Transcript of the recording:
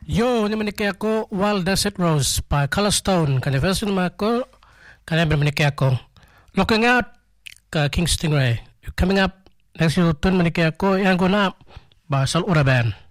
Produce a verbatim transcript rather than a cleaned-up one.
Yo, ni maniki ako Wild Desert Rose by Colorstone. Kanya version naman ako, kanya maniki ako. Looking out ka King Stingray. Coming up next year, tun maniki ako, yan ko na, Basal Uraban.